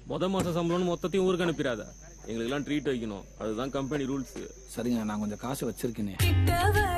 மாசம் சம்பளம்னு மொத்தத்தையும் ஊருக்கு அனுப்பிடாத. எங்களுக்கு எல்லாம் ட்ரீட் வைக்கணும். அதுதான் கம்பெனி ரூல்ஸ். சரிங்க, நான் கொஞ்சம் காசு வச்சிருக்கேனே.